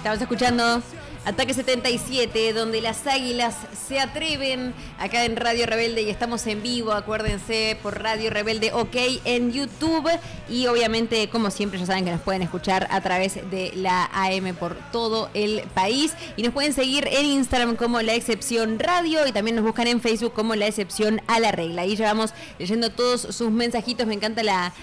Estamos escuchando Ataque 77, donde las águilas se atreven, acá en Radio Rebelde, y estamos en vivo, acuérdense, por Radio Rebelde OK en YouTube, y obviamente, como siempre, ya saben que nos pueden escuchar a través de la AM por todo el país, y nos pueden seguir en Instagram como La Excepción Radio, y también nos buscan en Facebook como La Excepción a la Regla. Ahí ya vamos leyendo todos sus mensajitos. Me encanta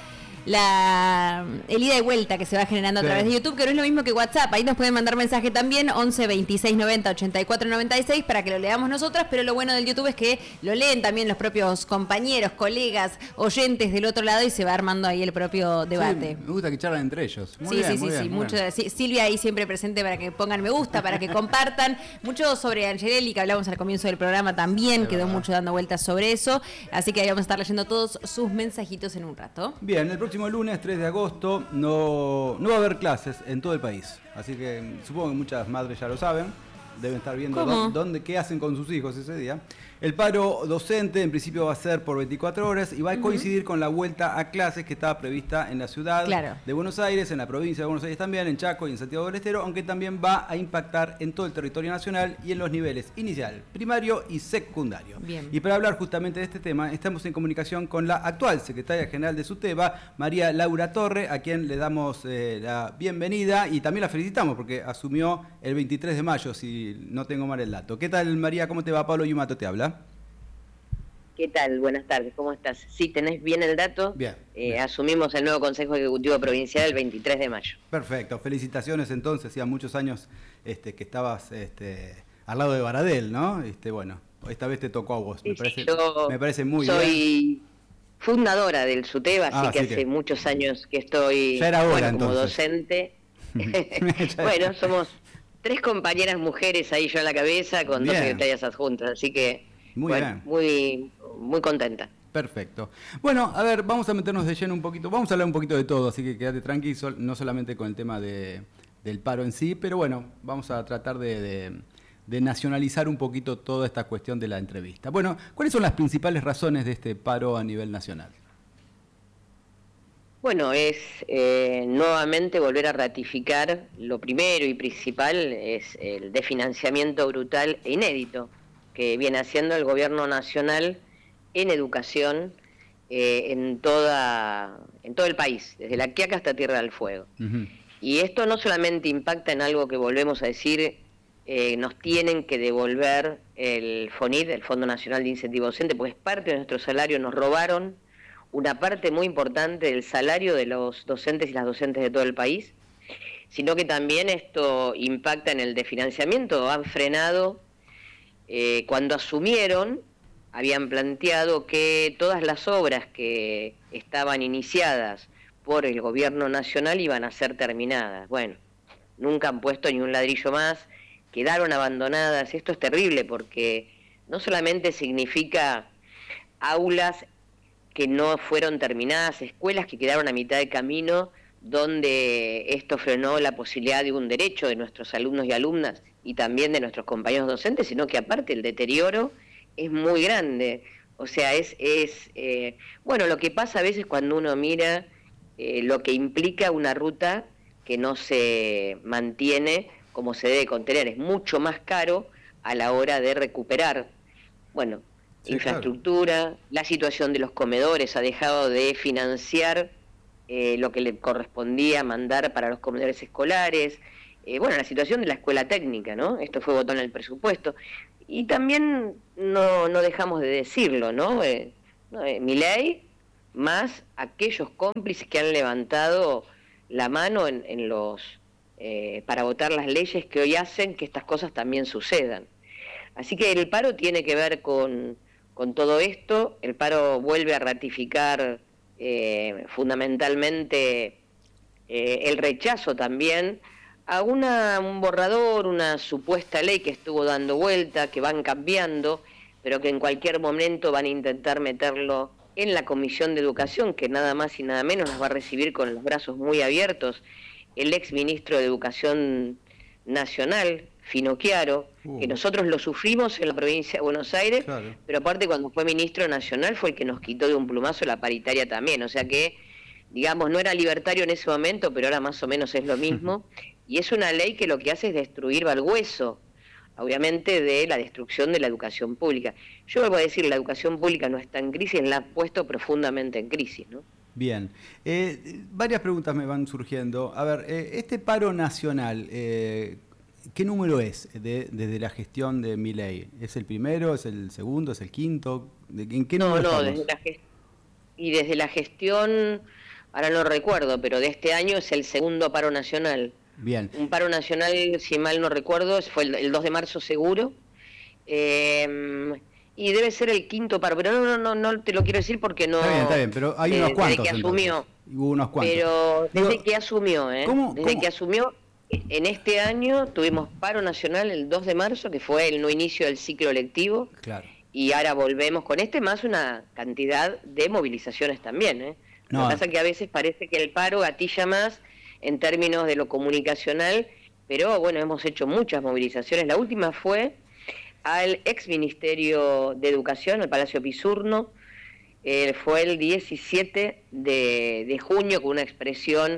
el ida y vuelta que se va generando a través de YouTube, que no es lo mismo que WhatsApp. Ahí nos pueden mandar mensaje también, 11 26 90 84 96, para que lo leamos nosotras, pero lo bueno del YouTube es que lo leen también los propios compañeros, colegas, oyentes del otro lado, y se va armando ahí el propio debate. Sí, me gusta que charlan entre ellos. Muy sí, bien, sí, muy sí, bien, sí, muy mucho. bien. Sí, Silvia ahí siempre presente para que pongan me gusta, para que compartan. Mucho sobre Angelelli, que hablamos al comienzo del programa también, quedó mucho dando vueltas sobre eso, así que ahí vamos a estar leyendo todos sus mensajitos en un rato. Bien, el próximo lunes 3 de agosto no va a haber clases en todo el país, así que supongo que muchas madres ya lo saben, deben estar viendo qué hacen con sus hijos ese día. El paro docente en principio va a ser por 24 horas y va a coincidir con la vuelta a clases que estaba prevista en la ciudad de Buenos Aires, en la provincia de Buenos Aires también, en Chaco y en Santiago del Estero, aunque también va a impactar en todo el territorio nacional y en los niveles inicial, primario y secundario. Bien. Y para hablar justamente de este tema, estamos en comunicación con la actual secretaria general de SUTEBA, María Laura Torre, a quien le damos la bienvenida y también la felicitamos porque asumió el 23 de mayo, si no tengo mal el dato. ¿Qué tal, María? ¿Cómo te va? Pablo Yumato te habla. ¿Qué tal? Buenas tardes, ¿cómo estás? Sí, tenés bien el dato. Bien. Asumimos el nuevo Consejo Ejecutivo Provincial el 23 de mayo. Perfecto, felicitaciones entonces, hacía muchos años que estabas al lado de Baradel, ¿no? Bueno, esta vez te tocó a vos, Sí, me parece muy bien. Soy fundadora del SUTEBA, así que hace muchos años que estoy ya era hora, como docente. Bueno, somos 3 compañeras mujeres ahí yo en la cabeza, con 2 secretarias adjuntas, así que muy contenta. Perfecto. Bueno, a ver, vamos a meternos de lleno un poquito, vamos a hablar un poquito de todo, así que quédate tranquilo, no solamente con el tema del paro en sí, pero bueno, vamos a tratar de nacionalizar un poquito toda esta cuestión de la entrevista. Bueno, ¿cuáles son las principales razones de este paro a nivel nacional? Bueno, es nuevamente volver a ratificar, lo primero y principal es el desfinanciamiento brutal e inédito que viene haciendo el gobierno nacional en educación en todo el país, desde La Quiaca hasta Tierra del Fuego. Y esto no solamente impacta en algo que volvemos a decir, nos tienen que devolver el FONID, el Fondo Nacional de Incentivo Docente, porque es parte de nuestro salario, nos robaron una parte muy importante del salario de los docentes y las docentes de todo el país, sino que también esto impacta en el desfinanciamiento. Han frenado, cuando asumieron, habían planteado que todas las obras que estaban iniciadas por el gobierno nacional iban a ser terminadas. Bueno, nunca han puesto ni un ladrillo más, quedaron abandonadas. Esto es terrible porque no solamente significa aulas que no fueron terminadas, escuelas que quedaron a mitad de camino, donde esto frenó la posibilidad de un derecho de nuestros alumnos y alumnas y también de nuestros compañeros docentes, sino que aparte el deterioro es muy grande. O sea, bueno, lo que pasa a veces cuando uno mira lo que implica una ruta que no se mantiene como se debe contener, es mucho más caro a la hora de recuperar. Bueno, infraestructura, claro. La situación de los comedores ha dejado de financiar lo que le correspondía mandar para los comedores escolares. Bueno, la situación de la escuela técnica, ¿no? Esto fue votado en el presupuesto. Y también no dejamos de decirlo, ¿no? Milei, más aquellos cómplices que han levantado la mano para votar las leyes que hoy hacen que estas cosas también sucedan. Así que el paro tiene que ver con todo esto. El paro vuelve a ratificar fundamentalmente el rechazo también a un borrador, una supuesta ley que estuvo dando vuelta, que van cambiando, pero que en cualquier momento van a intentar meterlo en la Comisión de Educación, que nada más y nada menos nos va a recibir con los brazos muy abiertos el ex ministro de Educación Nacional, Finocchiaro, que nosotros lo sufrimos en la provincia de Buenos Aires, claro. Pero aparte cuando fue ministro nacional fue el que nos quitó de un plumazo la paritaria también, o sea que, digamos, no era libertario en ese momento, pero ahora más o menos es lo mismo. y es una ley que lo que hace es destruir al hueso, obviamente, de la destrucción de la educación pública. Yo vuelvo a decir, la educación pública no está en crisis, la ha puesto profundamente en crisis, ¿no? Bien, varias preguntas me van surgiendo. A ver, este paro nacional, ¿qué número es desde la gestión de Milei? ¿Es el primero, es el segundo, es el quinto? ¿En qué número estamos? Desde la gestión, ahora no recuerdo, pero de este año es el segundo paro nacional. Bien. Un paro nacional, si mal no recuerdo, fue el 2 de marzo seguro. Y debe ser el quinto paro, pero no te lo quiero decir porque no... Está bien, pero hay unos cuantos. Desde que asumió. Hubo unos cuantos. Pero desde que asumió, ¿Cómo? Que asumió, en este año tuvimos paro nacional el 2 de marzo, que fue el no inicio del ciclo lectivo. Claro. Y ahora volvemos con más una cantidad de movilizaciones también, ¿eh? No. Lo que pasa es que a veces parece que el paro gatilla más en términos de lo comunicacional, pero bueno, hemos hecho muchas movilizaciones. La última fue al ex Ministerio de Educación, al Palacio Pisurno, fue el 17 de junio, con una expresión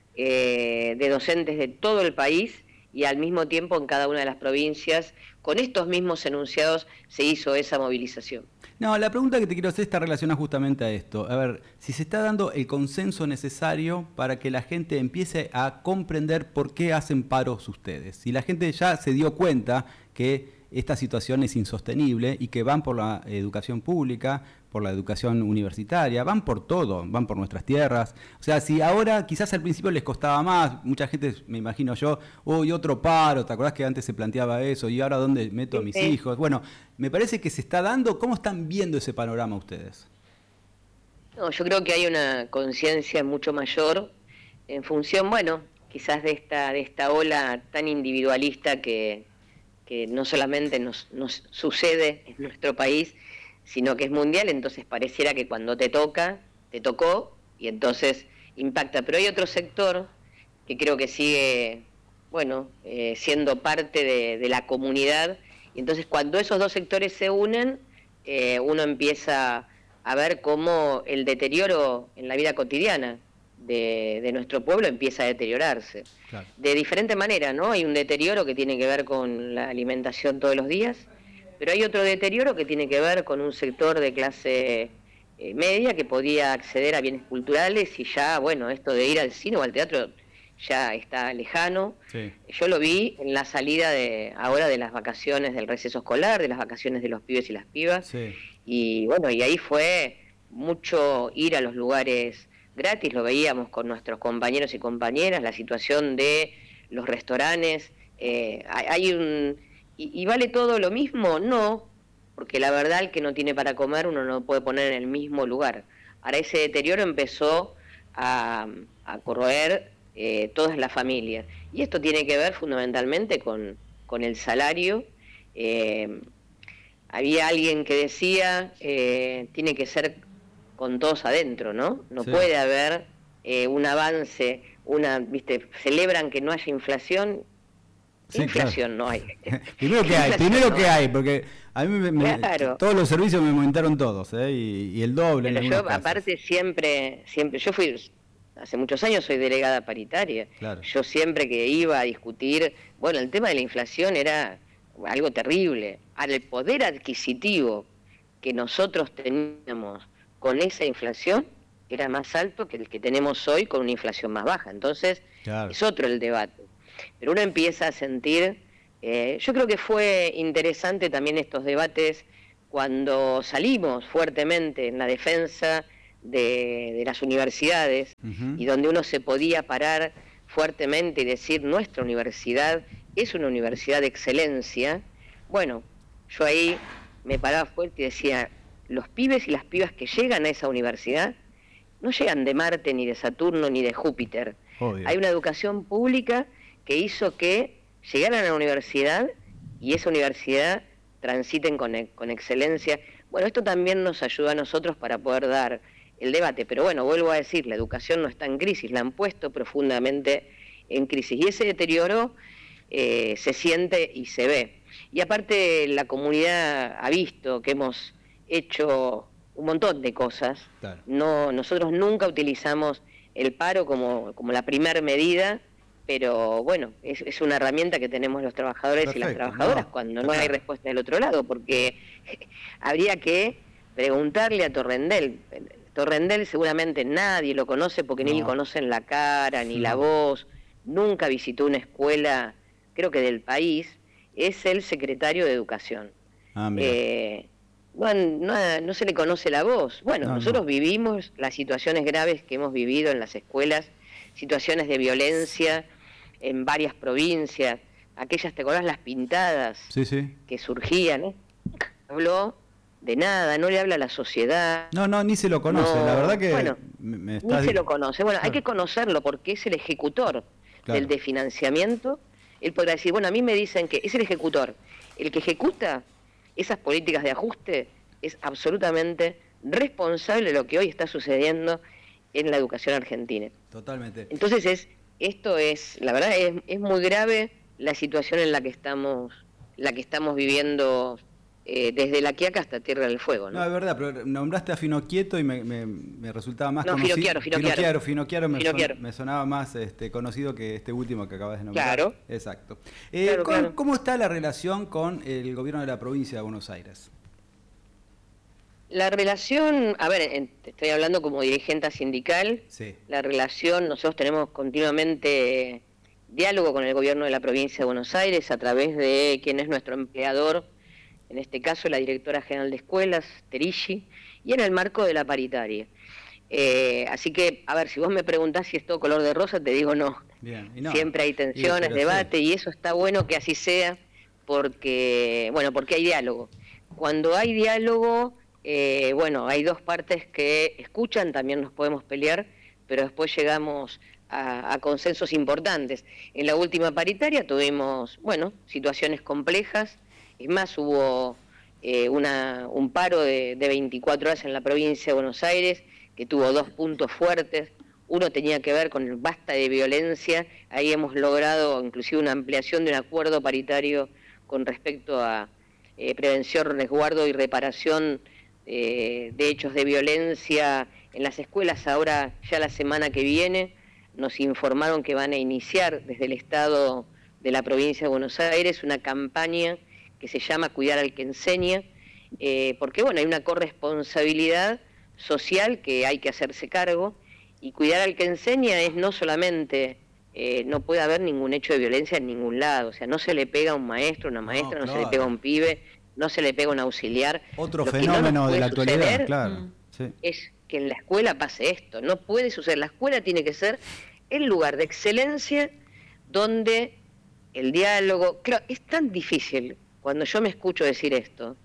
de docentes de todo el país, y al mismo tiempo en cada una de las provincias, con estos mismos enunciados, se hizo esa movilización. No, la pregunta que te quiero hacer está relacionada justamente a esto. A ver, si se está dando el consenso necesario para que la gente empiece a comprender por qué hacen paros ustedes. Si la gente ya se dio cuenta que esta situación es insostenible y que van por la educación pública, por la educación universitaria, van por todo, van por nuestras tierras. O sea, si ahora quizás al principio les costaba más, mucha gente, me imagino yo, y otro paro, ¿te acordás que antes se planteaba eso? ¿Y ahora dónde meto a mis hijos? Bueno, me parece que se está dando. ¿Cómo están viendo ese panorama ustedes? No, yo creo que hay una conciencia mucho mayor en función, bueno, quizás de esta ola tan individualista que no solamente nos sucede en nuestro país, sino que es mundial. Entonces pareciera que cuando te tocó, y entonces impacta. Pero hay otro sector que creo que sigue, siendo parte de la comunidad, y entonces cuando esos dos sectores se unen, uno empieza a ver cómo el deterioro en la vida cotidiana de nuestro pueblo empieza a deteriorarse. Claro. De diferente manera, ¿no? Hay un deterioro que tiene que ver con la alimentación todos los días, pero hay otro deterioro que tiene que ver con un sector de clase media que podía acceder a bienes culturales, y ya, esto de ir al cine o al teatro ya está lejano. Sí. Yo lo vi en la salida ahora de las vacaciones del receso escolar, de las vacaciones de los pibes y las pibas. Sí. Y ahí fue mucho ir a los lugares gratis, lo veíamos con nuestros compañeros y compañeras, la situación de los restaurantes. ¿Y vale todo lo mismo? No, porque la verdad, el que no tiene para comer uno no puede poner en el mismo lugar. Ahora ese deterioro empezó a corroer todas las familias, y esto tiene que ver fundamentalmente con el salario. Había alguien que decía, tiene que ser con todos adentro, ¿no? No sí. Puede haber un avance, celebran que no haya inflación. Sí, inflación claro. No hay. primero que hay, porque a mí claro. Todos los servicios me aumentaron todos, y el doble. Pero en yo, casos. Aparte, siempre, yo fui, hace muchos años soy delegada paritaria. Claro. Yo siempre que iba a discutir, el tema de la inflación era algo terrible. Ahora, el poder adquisitivo que nosotros teníamos con esa inflación era más alto que el que tenemos hoy con una inflación más baja. Entonces, claro. Es otro el debate. Pero uno empieza a sentir, yo creo que fue interesante también estos debates cuando salimos fuertemente en la defensa de las universidades, uh-huh. Y donde uno se podía parar fuertemente y decir, nuestra universidad es una universidad de excelencia. Yo ahí me paraba fuerte y decía, los pibes y las pibas que llegan a esa universidad no llegan de Marte, ni de Saturno, ni de Júpiter. Obvio. Hay una educación pública que hizo que llegaran a la universidad y esa universidad transiten con excelencia. Esto también nos ayuda a nosotros para poder dar el debate, pero vuelvo a decir, la educación no está en crisis, la han puesto profundamente en crisis, y ese deterioro se siente y se ve. Y aparte, la comunidad ha visto que hemos hecho un montón de cosas. Claro. Nosotros nunca utilizamos el paro como la primer medida, pero bueno, es una herramienta que tenemos los trabajadores y las trabajadoras cuando no hay respuesta del otro lado, porque habría que preguntarle a Torrendel. Torrendel seguramente nadie lo conoce porque ni le conocen la cara, ni la voz, nunca visitó una escuela, creo que del país, es el secretario de Educación. No se le conoce la voz. Bueno, nosotros vivimos las situaciones graves que hemos vivido en las escuelas, situaciones de violencia en varias provincias, aquellas, ¿te acordás? Las pintadas que surgían, habló de nada, no le habla a la sociedad. No, ni se lo conoce, la verdad que... Bueno, ni se lo conoce. Bueno, hay que conocerlo porque es el ejecutor del desfinanciamiento. Él podrá decir, bueno, a mí me dicen que es el ejecutor. El que ejecuta esas políticas de ajuste es absolutamente responsable de lo que hoy está sucediendo en la educación argentina. Totalmente. Entonces la verdad es muy grave la situación en la que estamos viviendo desde La Quiaca hasta Tierra del Fuego, ¿no? No, es verdad, pero nombraste a Finocchiaro y me resultaba más conocido. Finocchiaro me sonaba más conocido que este último que acabas de nombrar. Claro. Exacto. ¿Cómo está la relación con el gobierno de la provincia de Buenos Aires? La relación, estoy hablando como dirigente sindical, la relación, nosotros tenemos continuamente diálogo con el gobierno de la provincia de Buenos Aires a través de quien es nuestro empleador, en este caso la directora general de escuelas, Terici, y en el marco de la paritaria. Así que, si vos me preguntás si es todo color de rosa, te digo no. Bien, siempre hay tensiones, debate, y eso está bueno que así sea, porque hay diálogo. Cuando hay diálogo, hay dos partes que escuchan, también nos podemos pelear, pero después llegamos a consensos importantes. En la última paritaria tuvimos, situaciones complejas. Es más, hubo un paro de 24 horas en la provincia de Buenos Aires que tuvo 2 puntos fuertes. Uno tenía que ver con el basta de violencia. Ahí hemos logrado inclusive una ampliación de un acuerdo paritario con respecto a prevención, resguardo y reparación de hechos de violencia en las escuelas. Ahora, ya la semana que viene, nos informaron que van a iniciar desde el Estado de la provincia de Buenos Aires una campaña que se llama Cuidar al que enseña, porque hay una corresponsabilidad social que hay que hacerse cargo, y cuidar al que enseña es no solamente, no puede haber ningún hecho de violencia en ningún lado, o sea, no se le pega a un maestro, una maestra, no se le pega a un pibe, no se le pega a un auxiliar. Otro fenómeno de la actualidad, claro. Es que en la escuela pase esto, no puede suceder. La escuela tiene que ser el lugar de excelencia donde el diálogo... Claro, es tan difícil cuando yo me escucho decir esto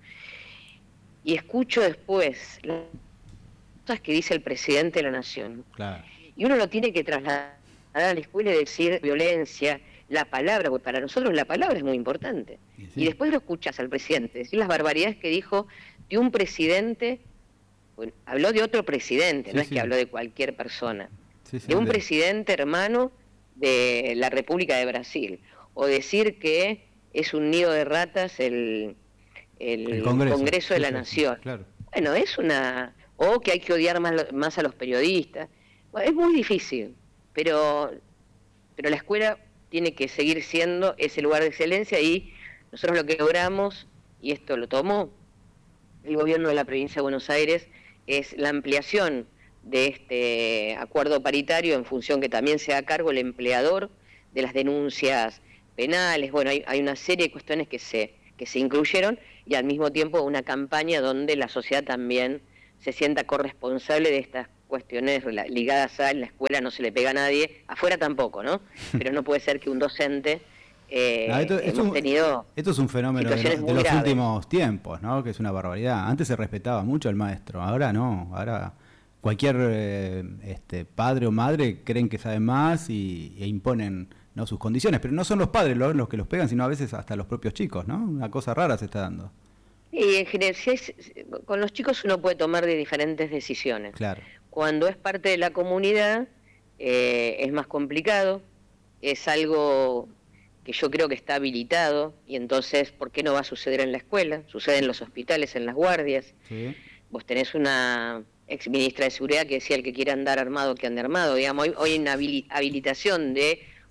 y escucho después las cosas que dice el presidente de la Nación, y uno lo tiene que trasladar a la escuela y decir violencia, la palabra, porque para nosotros la palabra es muy importante, y después lo escuchas al presidente decir las barbaridades que dijo de un presidente. Habló de otro presidente, no es que habló de cualquier persona, de un presidente hermano de la República de Brasil, o decir que es un nido de ratas el Congreso de la Nación. Claro. Bueno, o que hay que odiar más a los periodistas. Bueno, es muy difícil, pero la escuela tiene que seguir siendo ese lugar de excelencia, y nosotros lo que logramos, y esto lo tomó el gobierno de la provincia de Buenos Aires, es la ampliación de este acuerdo paritario en función que también se haga cargo el empleador de las denuncias penales. Hay una serie de cuestiones que se incluyeron, y al mismo tiempo una campaña donde la sociedad también se sienta corresponsable de estas cuestiones ligadas a en la escuela no se le pega a nadie, afuera tampoco, ¿no? Pero no puede ser que un docente... esto es un fenómeno de los últimos tiempos, ¿no? Que es una barbaridad. Antes se respetaba mucho al maestro, ahora no. Ahora cualquier padre o madre creen que saben más e imponen, ¿no?, sus condiciones, pero no son los padres los que los pegan, sino a veces hasta los propios chicos, ¿no? Una cosa rara se está dando. Y en general, con los chicos uno puede tomar de diferentes decisiones. Claro. Cuando es parte de la comunidad es más complicado, es algo que yo creo que está habilitado, y entonces, ¿por qué no va a suceder en la escuela? Sucede en los hospitales, en las guardias. Sí. Vos tenés una ex ministra de Seguridad que decía el que quiera andar armado, que ande armado. Digamos, hoy hay una habilitación de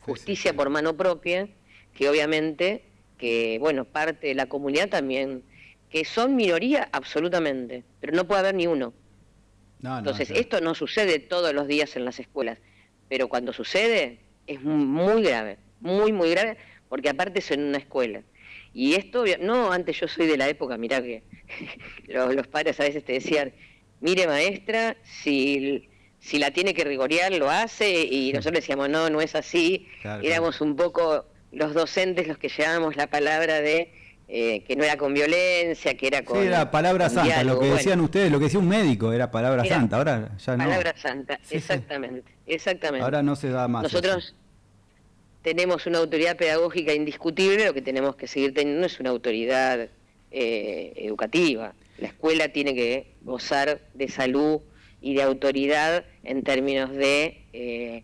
justicia por mano propia, que obviamente, que bueno, parte de la comunidad también, que son minoría absolutamente, pero no puede haber ni uno. Entonces, esto no sucede todos los días en las escuelas, pero cuando sucede es muy grave, muy, muy grave, porque aparte es en una escuela. Y esto, no, antes yo soy de la época, mirá que los padres a veces te decían, mire maestra, si la tiene que rigorear, lo hace, y nosotros decíamos, no, no es así. Claro, éramos un poco los docentes los que llevábamos la palabra de que no era con violencia, que era con... Sí, era palabra santa, diálogo. Lo que decían ustedes, lo que decía un médico era palabra santa, ahora ya no. Palabra santa, sí, exactamente, exactamente. Ahora no se da más. Nosotros tenemos una autoridad pedagógica indiscutible, lo que tenemos que seguir teniendo es una autoridad educativa. La escuela tiene que gozar de salud y de autoridad en términos de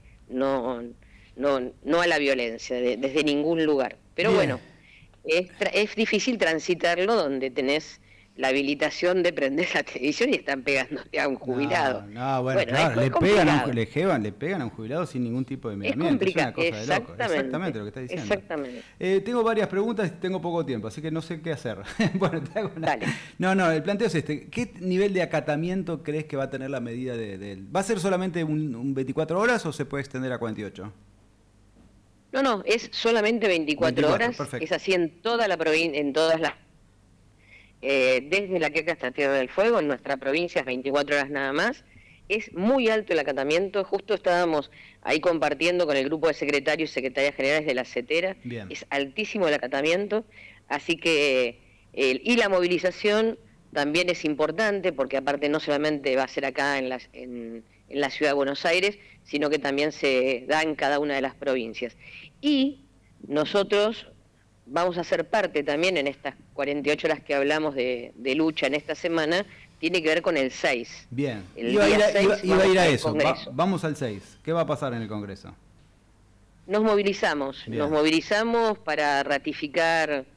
no a la violencia, desde ningún lugar. Pero bien. Bueno, es difícil transitarlo donde tenés la habilitación de prender la televisión y están pegándote a un jubilado. Bueno, claro, le pegan a un jubilado sin ningún tipo de miramiento. Es una cosa de loco. Exactamente lo que estás diciendo. Exactamente. Tengo varias preguntas y tengo poco tiempo, así que no sé qué hacer. Bueno, te hago una... Dale. No, el planteo es este. ¿Qué nivel de acatamiento crees que va a tener la medida de ¿Va a ser solamente un 24 horas o se puede extender a 48? No, es solamente 24 horas. Perfecto. Es así en toda la provincia, en todas las... desde La Quiaca hasta Tierra del Fuego, en nuestra provincia es 24 horas nada más. Es muy alto el acatamiento, justo estábamos ahí compartiendo con el grupo de secretarios y secretarias generales de la CETERA. Bien. Es altísimo el acatamiento, así que y la movilización también es importante, porque aparte no solamente va a ser acá en la ciudad de Buenos Aires, sino que también se da en cada una de las provincias. Y nosotros vamos a ser parte también en estas 48 horas que hablamos de lucha en esta semana, tiene que ver con el 6. Bien, iba a ir a eso, vamos al 6. ¿Qué va a pasar en el Congreso? Nos movilizamos para ratificar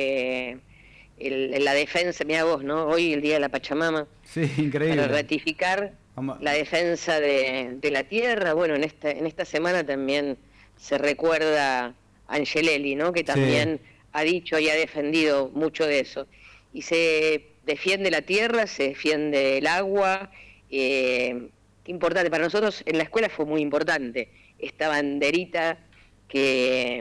la defensa, mirá vos, ¿no? Hoy el Día de la Pachamama. Sí, increíble. Para ratificar la defensa de la tierra. Bueno, en esta semana también se recuerda a Angelelli, ¿no? Que también ha dicho y ha defendido mucho de eso. Y se defiende la tierra, se defiende el agua. Importante, para nosotros en la escuela fue muy importante esta banderita que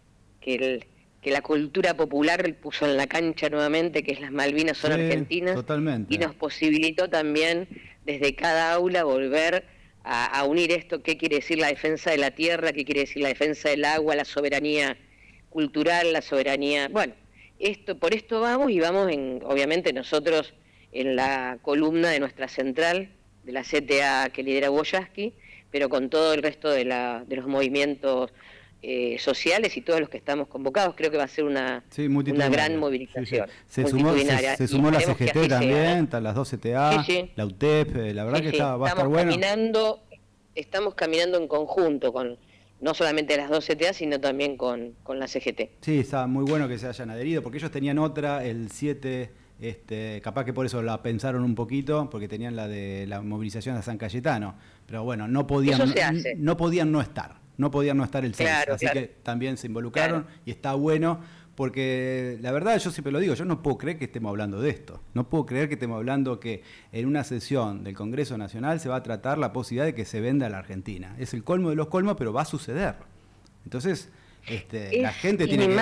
la cultura popular puso en la cancha nuevamente, que es las Malvinas son argentinas. Totalmente. Y nos posibilitó también desde cada aula volver a unir esto, qué quiere decir la defensa de la tierra, qué quiere decir la defensa del agua, la soberanía cultural, la soberanía... Bueno, por esto vamos, y vamos obviamente nosotros en la columna de nuestra central, de la CTA que lidera Boyaski, pero con todo el resto de los movimientos sociales y todos los que estamos convocados. Creo que va a ser una gran movilización. Se sumó la CGT también, las dos CTA, la UTEP, la verdad que va a estar bueno. Estamos caminando en conjunto, no solamente las dos CTA, sino también con la CGT. Sí, está muy bueno que se hayan adherido, porque ellos tenían otra, el 7... capaz que por eso la pensaron un poquito, porque tenían la de la movilización a San Cayetano, pero bueno, no podían no estar el 6, así que también se involucraron, y está bueno, porque la verdad yo siempre lo digo, yo no puedo creer que estemos hablando de esto, no puedo creer que estemos hablando que en una sesión del Congreso Nacional se va a tratar la posibilidad de que se venda a la Argentina. Es el colmo de los colmos, pero va a suceder. Entonces... la gente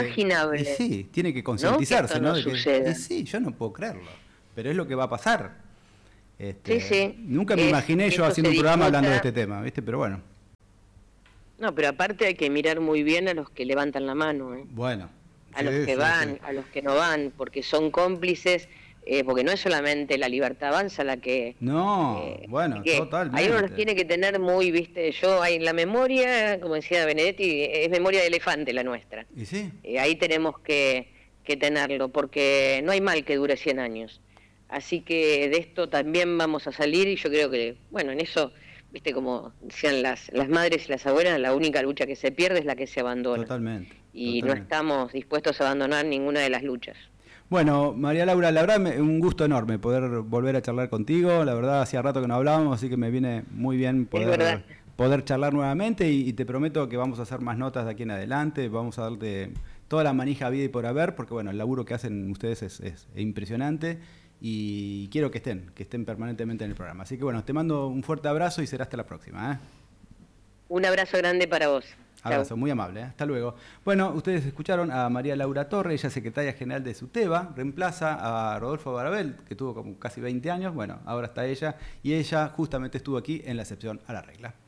tiene que concientizarse, ¿no? Sí, yo no puedo creerlo, pero es lo que va a pasar. Nunca me imaginé yo haciendo un programa hablando de este tema, ¿viste? Pero bueno. No, pero aparte hay que mirar muy bien a los que levantan la mano, ¿eh? Bueno. A los que van, a los que no van, porque son cómplices, porque no es solamente la Libertad Avanza la que... totalmente. Ahí uno tiene que tener muy, en la memoria, como decía Benedetti, es memoria de elefante la nuestra. ¿Y sí? Ahí tenemos que tenerlo, porque no hay mal que dure 100 años. Así que de esto también vamos a salir, y yo creo que, en eso, como decían las madres y las abuelas, la única lucha que se pierde es la que se abandona. Totalmente. No estamos dispuestos a abandonar ninguna de las luchas. Bueno, María Laura, la verdad un gusto enorme poder volver a charlar contigo. La verdad hacía rato que no hablábamos, así que me viene muy bien poder poder charlar nuevamente y te prometo que vamos a hacer más notas de aquí en adelante, vamos a darte toda la manija vida y por haber, porque bueno, el laburo que hacen ustedes es impresionante y quiero que estén permanentemente en el programa. Así que bueno, te mando un fuerte abrazo y será hasta la próxima, ¿eh? Un abrazo grande para vos. Abrazo, Chau. muy amable, ¿eh? Hasta luego. Bueno, ustedes escucharon a María Laura Torre, ella es secretaria general de SUTEBA, reemplaza a Rodolfo Barabel, que tuvo como casi 20 años, bueno, ahora está ella, y ella justamente estuvo aquí en la excepción a la regla.